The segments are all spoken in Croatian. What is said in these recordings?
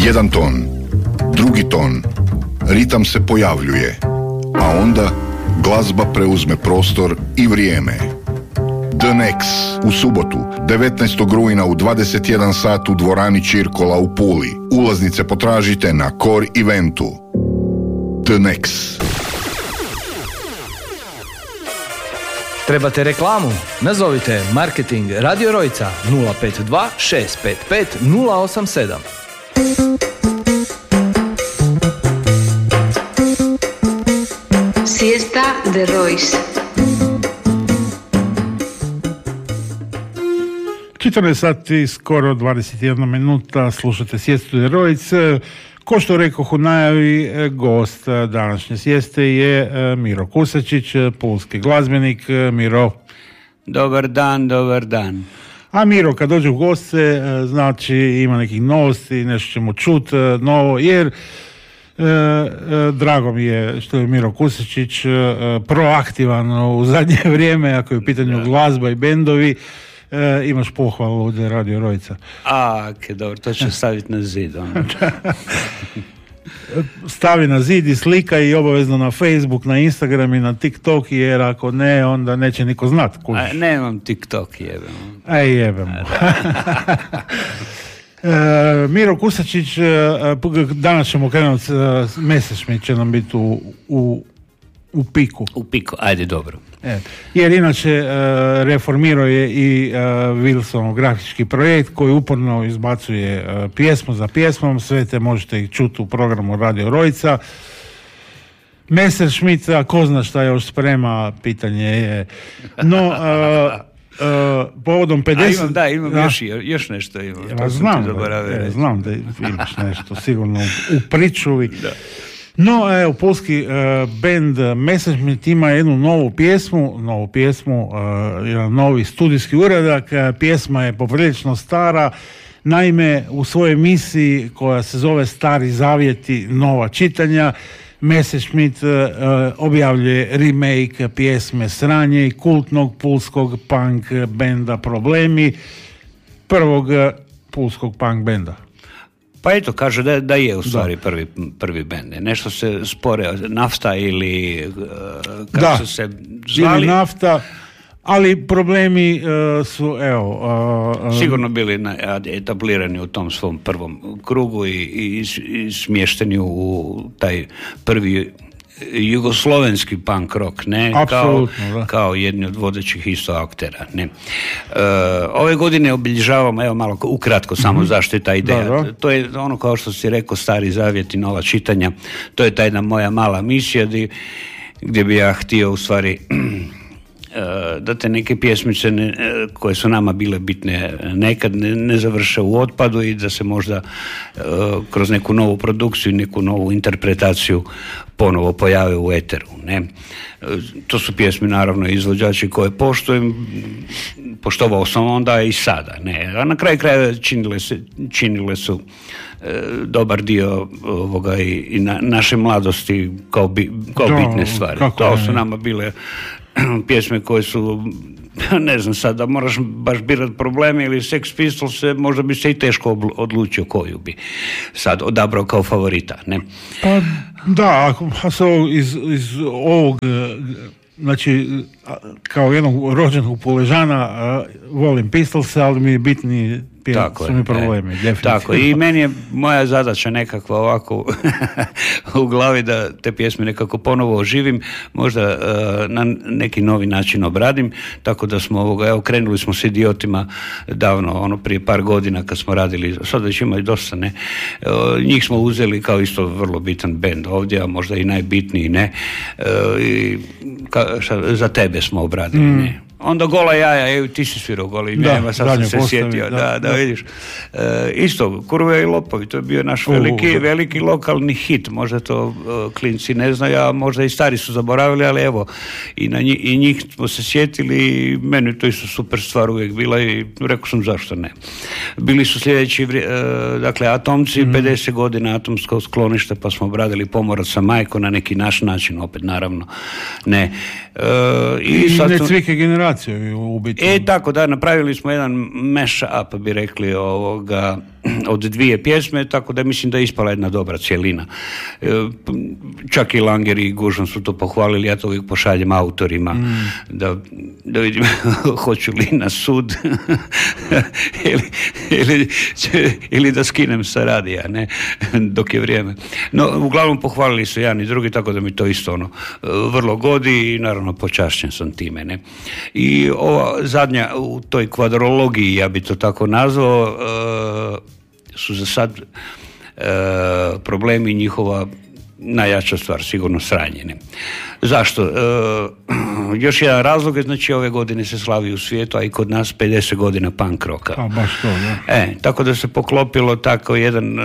Jedan ton, drugi ton, ritam se pojavljuje, a onda glazba preuzme prostor i vrijeme. The Nex u subotu, 19. rujna u 21 sat u dvorani Čirkola u Puli. Ulaznice potražite na Core Eventu. The Nex. Trebate reklamu? Nazovite Marketing Radio Rojca 052 655 087. Siesta de Royce. 14 sati, skoro 21 minuta, slušate Sjestu de Rojce. Ko što rekoh u najavi, gost današnje sjeste je Miro Kusačić, pulski glazbenik. Miro. Dobar dan, dobar dan. A Miro kad dođe u goste, znači ima nekih novosti, nešto ćemo čuti novo, jer drago mi je što je Miro Kusačić proaktivan u zadnje vrijeme, ako je u pitanju glazba i bendovi. Imaš pohvalu od Radio Rojca. Dobro, to ću staviti na zid. Stavi na zid i slika i obavezno na Facebook, na Instagram i na TikTok, jer ako ne, onda neće niko znat. Nemam TikTok, jebem. Jebem. Miro Kusačić, danas ćemo krenuti, Messerschmitt će nam biti u piku. U piku, ajde, dobro. Jer inače reformirao je i Wilsonov grafički projekt koji uporno izbacuje pjesmu za pjesmom, sve te možete ih čuti u programu Radio Rojca. Messerschmitt, ko zna šta još sprema, pitanje je. No, povodom 50... Imam još nešto. Znam da imaš nešto, sigurno u pričuvi. Da. No, polski band Messerschmitt ima jednu novu pjesmu, jedan novi studijski uradak. Pjesma je poprilično stara, naime u svojoj emisiji koja se zove Stari zavjeti, nova čitanja, Messerschmitt objavljuje remake pjesme Sranje i kultnog pulskog punk benda Problemi, prvog pulskog punk benda. Pa eto, kaže da je u stvari prvi bend. Nešto se spore, Nafta ili kako su se zvali. Ili Nafta, ali Problemi su, sigurno bili etablirani u tom svom prvom krugu i smješteni u taj prvi jugoslovenski punk rock, ne? Kao jedni od vodećih isto aktera, ne? Ove godine obilježavamo, evo malo ukratko samo zašto je ta ideja. To je ono, kao što si rekao, Stari zavjet i nova čitanja. To je ta jedna moja mala misija gdje bi ja htio u stvari da te neke pjesmice koje su nama bile bitne nekad ne završe u otpadu i da se možda kroz neku novu produkciju, neku novu interpretaciju ponovo pojave u eteru, ne? To su pjesme naravno izvođači koje poštovao sam onda i sada, ne? A na kraju kraja činile su dobar dio ovoga i naše mladosti kao bitne stvari. To su nama bile pjesme koje su, ne znam sad, da moraš baš birati Probleme ili Sex Pistols, možda bi se i teško odlučio koju bi sad odabrao kao favorita, ne? Pa da, ako se iz ovog, znači kao jednog rođenog Puležana volim Pistols, ali mi je bitni su mi Problemi, definitivno. Tako, i meni je moja zadaća nekakva ovako u glavi da te pjesme nekako ponovo oživim, možda na neki novi način obradim, tako da smo krenuli smo s Idiotima davno, prije par godina kad smo radili, sad već ima i dosta, ne, njih smo uzeli kao isto vrlo bitan bend ovdje, a možda i najbitniji, ne, za tebe smo obradili, ne. Onda Gola jaja, ti si svirao Goli, nema, sad sam se sjetio, da vidiš. Isto, Kurve i lopovi, to je bio naš veliki lokalni hit, možda to klinci ne znaju, a možda i stari su zaboravili, ali evo, i njih smo se sjetili i meni to isto super stvar uvijek bila i rekao sam zašto ne. Bili su sljedeći, dakle, Atomci, 50 godina atomskog skloništa, pa smo obradili Pomorac sa majko na neki naš način, opet naravno, ne. I ne cvike generacije u biti. Tako da, napravili smo jedan mash up, bi rekli, od 2 pjesme, tako da mislim da je ispala jedna dobra cjelina. Čak i Langer i Gužvan su to pohvalili, ja to uvijek pošaljem autorima da vidim hoću li na sud ili da skinem sa radija, ne, dok je vrijeme. No, uglavnom pohvalili su jedan i drugi, tako da mi to isto vrlo godi i naravno počašćen sam time, ne. I ova zadnja u toj kvadrologiji, ja bi to tako nazvao, su za sad problemi njihova najjača stvar, sigurno sranje. Ne? Zašto? Još jedan razlog je, znači ove godine se slavi u svijetu, a i kod nas 50 godina punk rocka. A baš to, da. Tako da se poklopilo tako jedan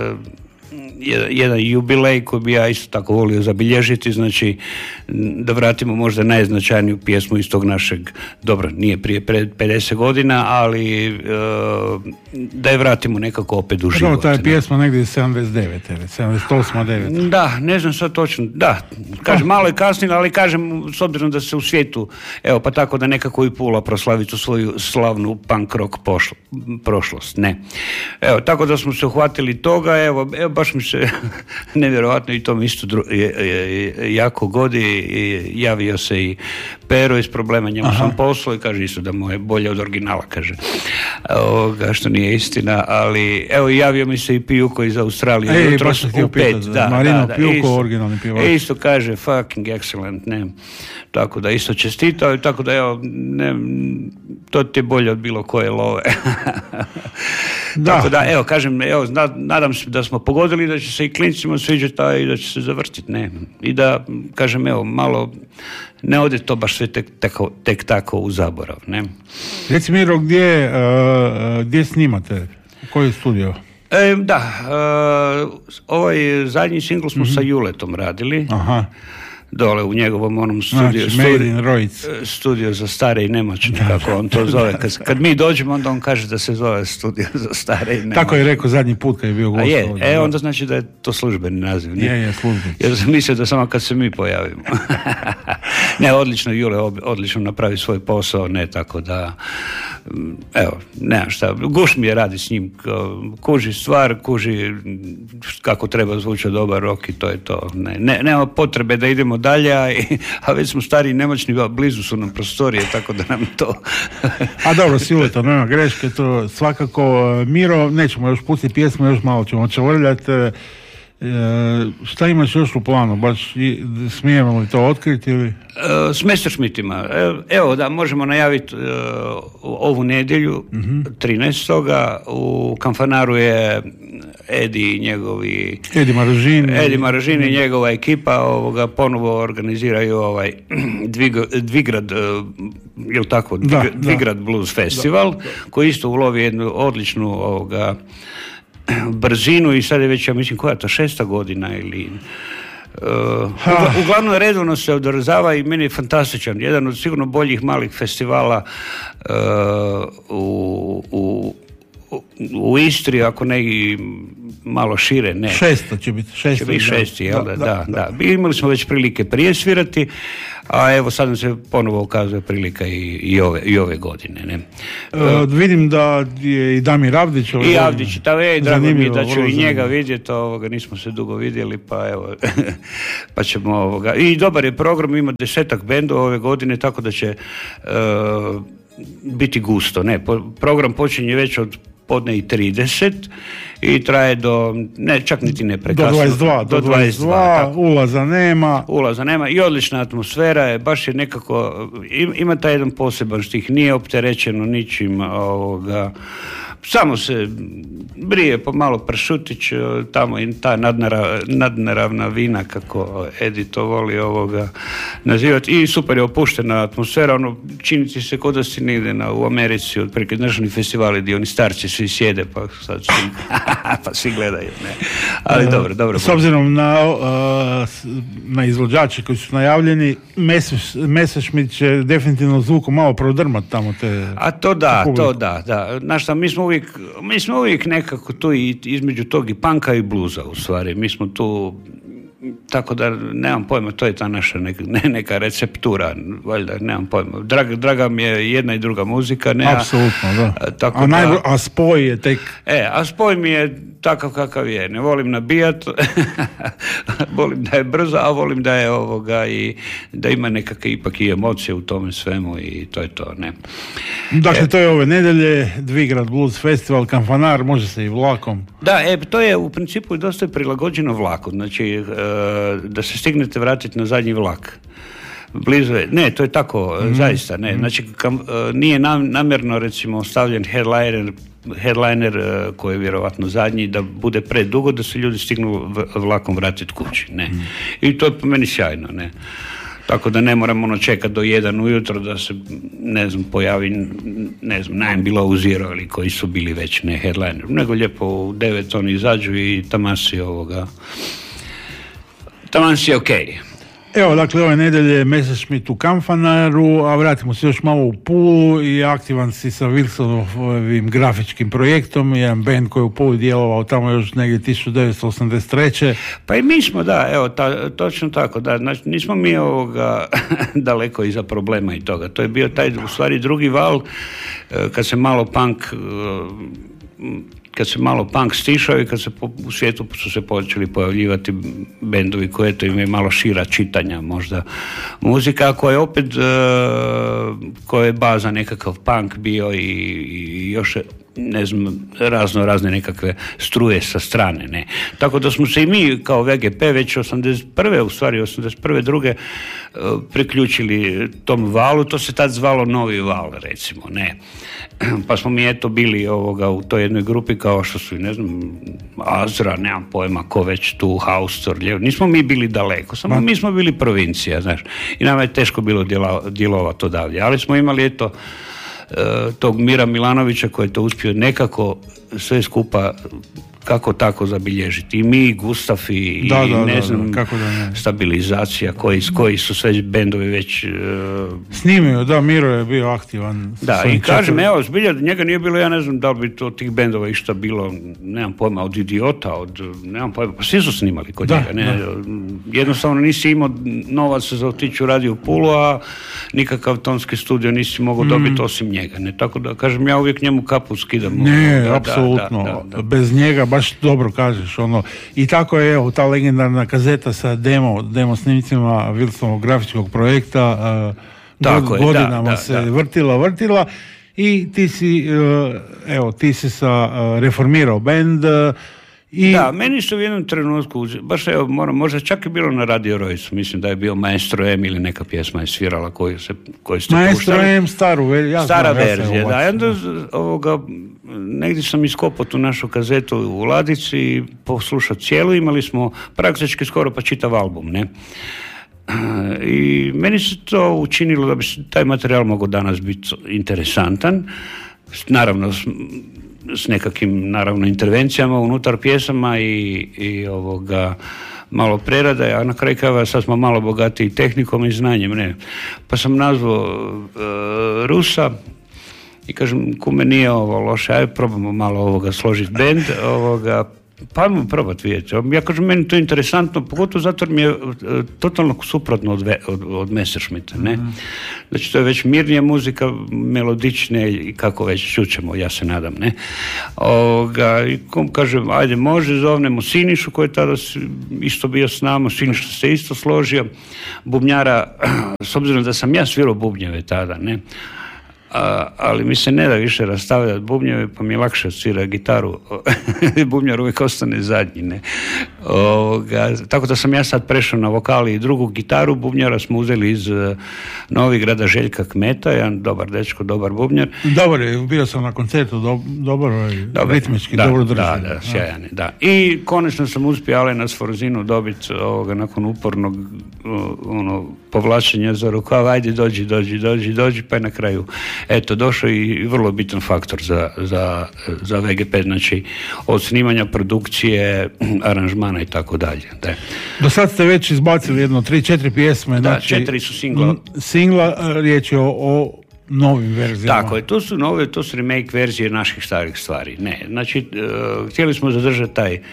jubilej koji bi ja isto tako volio zabilježiti, znači da vratimo možda najznačajniju pjesmu iz tog našeg, dobro, nije prije 50 godina, ali da je vratimo nekako opet u život. Ta je pjesma negdje iz 79, 78, 9. Da, ne znam sad točno, da, kažem, malo je kasnije, ali kažem, s obzirom da se u svijetu, evo, pa tako da nekako i Pula proslavi tu svoju slavnu punk rock prošlost, ne. Evo, tako da smo se uhvatili toga, evo baš mi se nevjerojatno i to mi isto jako godi, javio se i Pero iz Problema, njemu sam poslao i kaže isto da mu je bolje od originala, kaže, što nije istina, ali evo javio mi se i Pijuko iz Australije jutros u 5, Marino Pijuko, originalni pjevač. Isto kaže fucking excellent, ne, tako da isto čestitao, tako da evo, ne, to ti je bolje od bilo koje love. Tako da, evo, kažem, evo, nadam se da smo pogodili da će se i klincima sviđati i da će se zavrtiti, ne. I da, kažem, evo, malo ne ode to baš sve tek tako u zaborav, ne. Reci Miro, gdje snimate? U koji studio? Ovaj zadnji singl smo sa Juletom radili. Aha. Dole u njegovom onom studiju, studio za stare i nemoćne, kako on to zove. Kad mi dođemo, onda on kaže da se zove studio za stare i nemoćne. Tako je rekao zadnji put kad je bio gost. Onda znači da je to službeni naziv. Je službeni. Jer sam mislio da samo kad se mi pojavimo. Ne, odlično, Jule odlično napravi svoj posao, ne, tako da, evo, nemam šta, guš mi je radi s njim, kuži stvar, kuži kako treba zvučati dobar rock i to je to. Nema potrebe da idemo dalje, a već smo stari i nemoćni, blizu su nam prostorije, tako da nam to... A dobro, Juletom, nema greške, to svakako. Miro, nećemo još pustiti pjesmu, još malo ćemo čavrljati. Šta imaš još u planu? Baš smijemo li to otkriti ili? S Messerschmittima. Evo da, možemo najaviti ovu nedjelju, 13. U Kanfanaru je Edi Maržin i njegova ekipa ponovo organiziraju Dvigrad, je tako? Dvigrad Blues Festival, koji isto ulovi jednu odličnu brzinu i sad je već, ja mislim, koja je to 6. godina ili... uglavnom redovno se održava i meni je fantastičan, jedan od sigurno boljih malih festivala u Istri, ako ne i malo šire, ne. 6. će biti. 6. jel da. Imali smo već prilike prije svirati, a evo sad nam se ponovo ukazuje prilika i ove godine, ne. Vidim da je i Damir Avdić. I Avdić, drago mi je da ću i njega vidjeti, nismo se dugo vidjeli, pa evo, pa ćemo i dobar je program, ima 10 bendova ove godine, tako da će biti gusto, ne. Program počinje već od podne i 30 i traje do, ne, čak niti ne prekasno. Do 22, ulaza nema i odlična atmosfera je, baš je nekako, ima taj jedan poseban štih, nije opterećeno ničim, samo se brije pomalo pršutić, tamo i ta nadnaravna vina, kako Edi to voli nazivati, i super je opuštena atmosfera, čini ti se kod da si negdje u Americi, otprilike državni festivali gdje oni starci svi sjede, pa sad pa svi gledaju, ne. Ali dobro. S obzirom na izvođače koji su najavljeni, Messerschmitt će definitivno zvukom malo prodrmat tamo te... A to da. Znaš šta, mi smo uvijek nekako tu između tog i punka i bluza, u stvari. Mi smo tu tako da nemam pojma, to je ta naša neka receptura, valjda, nemam pojma. Draga mi je jedna i druga muzika. Apsolutno, da. A spoj je tek... A spoj mi je takav kakav je. Ne volim nabijat, volim da je brzo, a volim da je i da ima nekakve ipak i emocije u tome svemu i to je to, ne. Dakle, to je ove nedelje, Dvigrad Blues Festival, Kanfanar, može se i vlakom. Da, to je u principu dosta prilagođeno vlaku, znači da se stignete vratiti na zadnji vlak. Blizu je, ne, to je tako, zaista, ne, znači nije namjerno recimo stavljen headliner koji je vjerovatno zadnji, da bude predugo da se ljudi stignu vlakom vratiti kući, ne. I to je po meni sjajno, ne. Tako da ne moramo čekati do 1 ujutro da se, ne znam, pojavi, ne znam, Nine Below Zero ili koji su bili već ne headliner, nego lijepo u 9 oni izađu i taman si okej. Evo, dakle, ove nedelje Messerschmitt u Kanfanaru, a vratimo se još malo u Pulu i aktivan si sa Wilsonovim grafičkim projektom, jedan band koji je u Puli djelovao tamo još negdje 1983. Pa i mi smo, da, evo, točno tako, da, znači nismo mi daleko iza problema i toga. To je bio taj, u stvari, drugi val, kad se malo punk stišao i kad se u svijetu su se počeli pojavljivati bendovi koji imaju malo šira čitanja možda muzika, koja je opet koja je baza nekakav punk bio i još ne znam, razne nekakve struje sa strane, ne. Tako da smo se i mi kao VGP već 81. druge priključili tom valu, to se tad zvalo Novi val, recimo, ne. Pa smo mi bili u toj jednoj grupi kao što su, ne znam, Azra, nemam pojma, ko već tu, Haustor, nismo mi bili daleko, samo mi smo bili provincija, znaš, i nama je teško bilo djelovati odavdje, ali smo imali, tog Mira Milanovića koji je to uspio nekako sve skupa kako tako zabilježiti. I mi, Gustav i ne znam, Stabilizacija, koji su sve bendovi već... Snimio, da, Miro je bio aktivan. Da, i kažem, evo, zbilja, njega nije bilo, ja ne znam da li bi to tih bendova išta bilo, nemam pojma, od Idiota, nemam pojma, pa svi su snimali kod njega, ne, jednostavno nisi imao novac za otići u Radio Pulu, a nikakav tonski studio nisi mogao dobiti osim njega, ne, tako da, kažem, ja uvijek njemu kapu skidam. Ne, apsolutno, bez njega baš dobro kažeš, i tako je, evo, ta legendarna kazeta sa demo snimcima Wilsonovog grafičkog projekta, godinama se vrtila i ti si reformirao bend. Da, meni su u jednom trenutku, baš evo, možda čak je bilo na Radio Rojcu, mislim da je bio Maestro M ili neka pjesma je svirala koju ste Maestro puštali. M, stara verzija, da, onda negdje sam iskopao tu našu kazetu u ladici i poslušao cijelu, imali smo praktički skoro pa čitav album, ne? I meni se to učinilo da bi taj materijal mogao danas biti interesantan, naravno s nekakvim, naravno, intervencijama unutar pjesama i malo prerada, a na kraju krajeva sad smo malo bogatiji tehnikom i znanjem, ne. Pa sam nazvao Rusa i kažem, kume, nije ovo loše, ajde probamo malo složiti bend, pa ajmo probati vidjeti. Ja kažem, meni to je interesantno, pogotovo zato jer mi je totalno suprotno od Messerschmitta, ne? Znači, to je već mirnija muzika, melodičnija i kako već čućemo, ja se nadam, ne? I kažem, ajde, može, zovnemo Sinišu koji je tada isto bio s nama, Siniša se isto složio, bubnjara, s obzirom da sam ja svirao bubnjeve tada, ne? Ali mi se ne da više rastavljati bubnjeve, pa mi je lakše svira gitaru. Bubnjar uvijek ostane zadnji, ne. Tako da sam ja sad prešao na vokali i drugu gitaru. Bubnjara smo uzeli iz Novigrada, Željka Kmeta, jedan dobar dečko, dobar bubnjar. Dobar je, bio sam na koncertu, dobar, ritmički, dobro drži. Da, sjajan je, da. I konačno sam uspio Alena Sforzinu dobiti nakon upornog povlačenja za rukav, ajde dođi, pa je na kraju došao i vrlo bitan faktor za VGP, znači od snimanja, produkcije, aranžmana i tako dalje. Do sad ste već izbacili 3-4 pjesme. Da, znači, 4 su singla, riječ je o novim verzijama. Tako je, to su nove, to su remake verzije naših starih stvari. Ne, znači, htjeli smo zadržati taj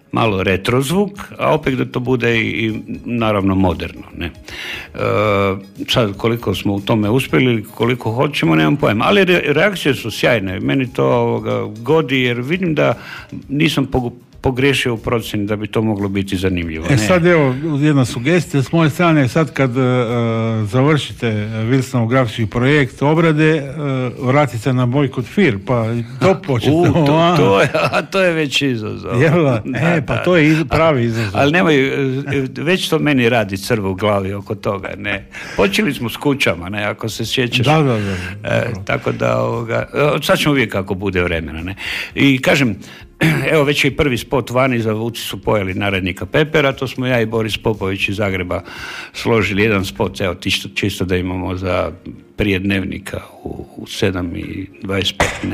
malo retro zvuk, a opet da to bude i naravno moderno, ne. Sad koliko smo u tome uspjeli, koliko hoćemo, nemam pojma, ali reakcije su sjajne, meni to godi jer vidim da nisam pogriješio u procjeni da bi to moglo biti zanimljivo. Sad evo jedna sugestija s moje strane, sad kad završite Wilsonov grafički projekt obrade, vratite se na Bojkot Fir, pa to počete. To je već izazov. Pa to je pravi izazov. Ali nemoj, već to meni radi crvo u glavi oko toga, ne. Počeli smo s kućama, ne, ako se sjećaš. Da. Tako da, sad ćemo uvijek kako bude vremena, ne. I kažem, evo već je i prvi spot vani, za Vuci su pojeli Narednika Pepera, to smo ja i Boris Popović iz Zagreba složili jedan spot, evo čisto da imamo za prije Dnevnika u 7:25, ne.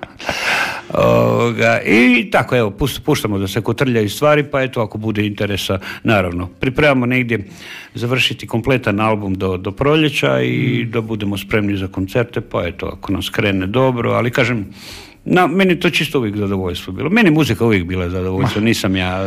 I tako, evo, puštamo da se kotrljaju stvari, pa eto, ako bude interesa, naravno. Pripremamo negdje završiti kompletan album do proljeća i da budemo spremni za koncerte, pa eto, ako nas krene dobro, ali kažem, meni to čisto uvijek zadovoljstvo bilo. Meni muzika uvijek bila zadovoljstvo, nisam ja...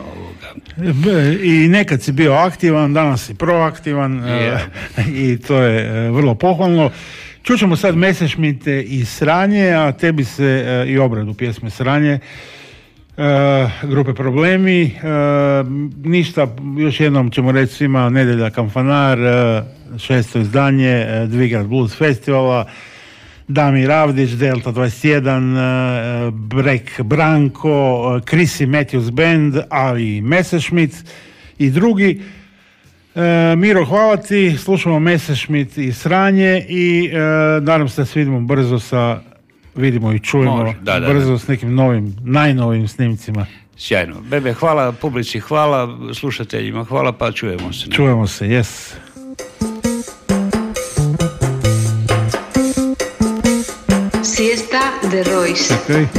I nekad si bio aktivan, danas si proaktivan, i to je vrlo pohvalno. Čućemo sad Messerschmitt i Sranje, a tebi se i obradu pjesme Sranje, grupe Problemi. Ništa, još jednom ćemo reći svima, Nedjelja Kamfanar, 6. izdanje Dvigrad Blues Festivala, Damir Avdić, Delta 21, Brek Branko, Chrissy Matthews Band, ali i Messerschmitt i drugi. Miro, hvala ti, slušamo Messerschmitt i Sranje i nadam se da se vidimo i čujemo brzo s nekim najnovim snimcima. Sjajno. Bebe, hvala publici, hvala slušateljima, hvala, pa čujemo se. Čujemo se, yes. Siesta de Royce. Okay.